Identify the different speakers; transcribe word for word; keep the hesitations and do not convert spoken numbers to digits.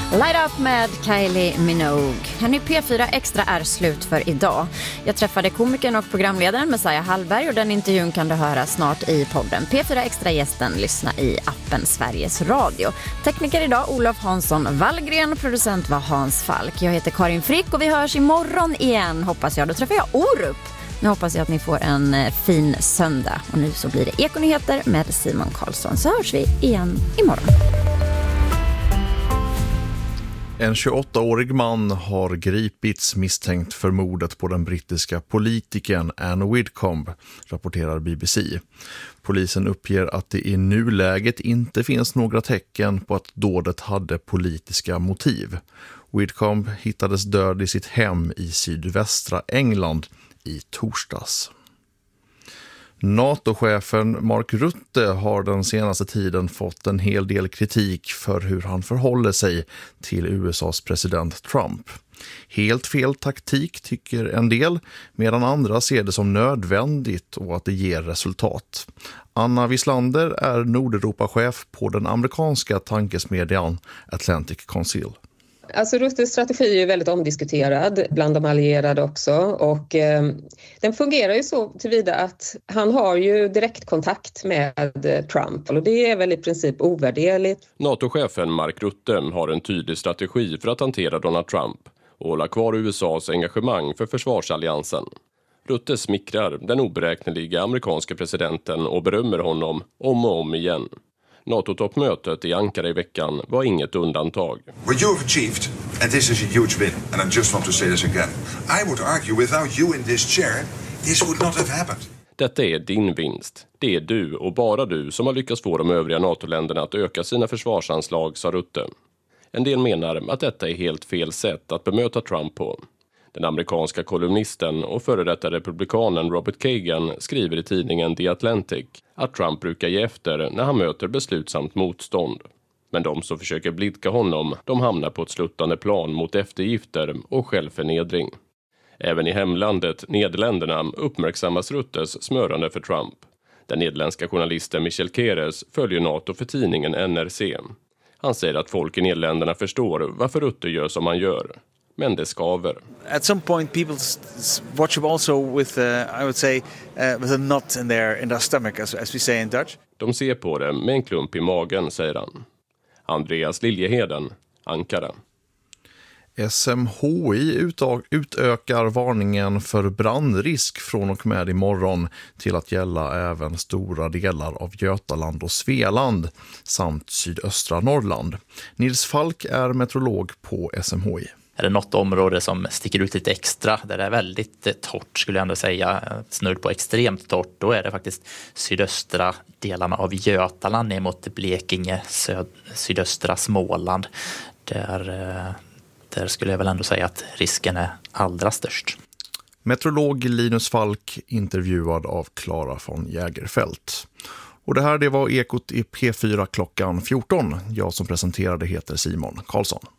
Speaker 1: Light Up med Kylie Minogue. Hörrni, P fyra Extra är slut för idag. Jag träffade komikern och programledaren Messiah Hallberg och den intervjun kan du höra snart i podden. P fyra Extra-gästen, lyssna i appen Sveriges Radio. Tekniker idag Olof Hansson Wallgren, producent var Hans Falk. Jag heter Karin Frick och vi hörs imorgon igen, hoppas jag. Då träffar jag Orup. Nu hoppas jag att ni får en fin söndag. Och nu så blir det Ekonyheter med Simon Karlsson. Så hörs vi igen imorgon.
Speaker 2: En tjugoåttaårig man har gripits misstänkt för mordet på den brittiska politikern Anne Whitcomb, rapporterar B B C. Polisen uppger att det i nuläget inte finns några tecken på att dådet hade politiska motiv. Whitcomb hittades död i sitt hem i sydvästra England i torsdags. NATO-chefen Mark Rutte har den senaste tiden fått en hel del kritik för hur han förhåller sig till U S A:s president Trump. Helt fel taktik tycker en del, medan andra ser det som nödvändigt och att det ger resultat. Anna Wislander är Nordeuropa-chef på den amerikanska tankesmedjan Atlantic Council.
Speaker 3: Alltså Ruttes strategi är väldigt omdiskuterad bland de allierade också och eh, den fungerar ju så tillvida att han har ju direktkontakt med Trump och det är väl i princip ovärderligt.
Speaker 4: NATO-chefen Mark Rutte har en tydlig strategi för att hantera Donald Trump och hålla kvar U S A:s engagemang för försvarsalliansen. Rutte smickrar den oberäkneliga amerikanska presidenten och berömmer honom om och om igen. NATO-toppmötet i Ankara i veckan var inget undantag.
Speaker 5: What you have achieved, and this is a huge win, and I just want to say this again. I would argue without you in this chair, this would not have happened.
Speaker 4: Detta är din vinst. Det är du och bara du som har lyckats få de övriga NATO-länderna att öka sina försvarsanslag, sa Rutte. En del menar att detta är helt fel sätt att bemöta Trump på. Den amerikanska kolumnisten och före detta republikanen Robert Kagan skriver i tidningen The Atlantic att Trump brukar ge efter när han möter beslutsamt motstånd. Men de som försöker blidka honom, de hamnar på ett sluttande plan mot eftergifter och självförnedring. Även i hemlandet, Nederländerna, uppmärksammas Ruttes smörande för Trump. Den nederländska journalisten Michel Keres följer NATO för tidningen N R C. Han säger att folk i Nederländerna förstår varför Rutte gör som han gör. Men det skaver.
Speaker 6: At some point people watch him also with, uh, I would say, uh, with a knot in their, in their stomach, as, as we say in Dutch.
Speaker 4: De ser på det med en klump i magen, säger han. Andreas Liljeheden, Ankara.
Speaker 2: S M H I utökar varningen för brandrisk från och med imorgon till att gälla även stora delar av Götaland och Svealand samt sydöstra Norrland. Nils Falk är meteorolog på S M H I.
Speaker 7: Är det något område som sticker ut lite extra, där det är väldigt torrt skulle jag ändå säga, snudd på extremt torrt, då är det faktiskt sydöstra delarna av Götaland ner mot Blekinge, söd, sydöstra Småland. Där, där skulle jag väl ändå säga att risken är allra störst.
Speaker 2: Meteorolog Linus Falk intervjuad av Klara von Jägerfält. Och det här det var Ekot i P fyra klockan fjorton. Jag som presenterade heter Simon Karlsson.